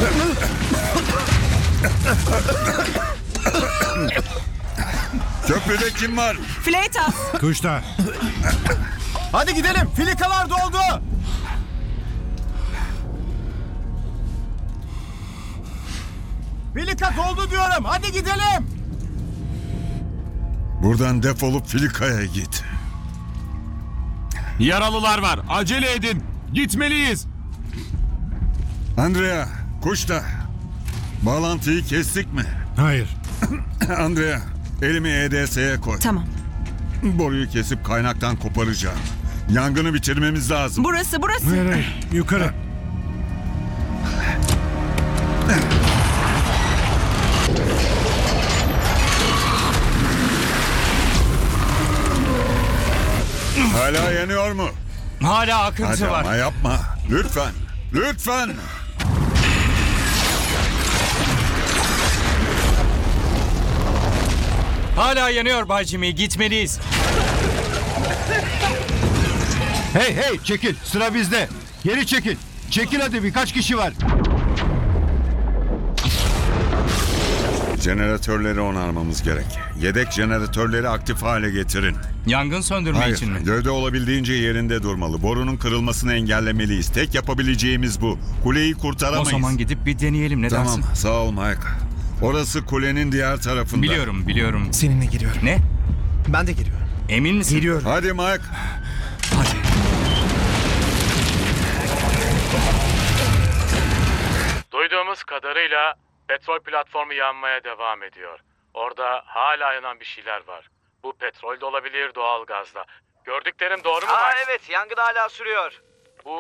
Köprüde kim var? Fleitas. Kuşta. Hadi gidelim. Filikalar doldu. Filika doldu diyorum. Hadi gidelim. Buradan defolup Filika'ya git. Yaralılar var. Acele edin. Gitmeliyiz. Andrea, Kuşta. Bağlantıyı kestik mi? Hayır. Andrea, elimi EDS'ye koy. Tamam. Boruyu kesip kaynaktan koparacağım. Yangını bitirmemiz lazım. Burası. Hayır. Yukarı. Hala yanıyor mu? Hala akıntı Hadi var. ama yapma. Lütfen. Lütfen. Hala yanıyor Bay Jimmy. Gitmeliyiz. Hey çekil, sıra bizde. Geri çekil. Çekil hadi, birkaç kişi var. Jeneratörleri onarmamız gerek. Yedek jeneratörleri aktif hale getirin. Yangın söndürme Hayır, için mi? gövde olabildiğince yerinde durmalı. Borunun kırılmasını engellemeliyiz. Tek yapabileceğimiz bu. Kuleyi O kurtaramayız. zaman gidip bir deneyelim, ne Tamam, dersin? sağ ol Mike. Orası kulenin diğer tarafında. Biliyorum. Seninle giriyorum. Ne? Ben de giriyorum. Emin misin? Giriyorum. Hadi Mike. Hadi. Duyduğumuz kadarıyla petrol platformu yanmaya devam ediyor. Orada hala yanan bir şeyler var. Bu petrol de olabilir, doğal gazda. Gördüklerim doğru mu? Aa Mike? evet, yangın hala sürüyor.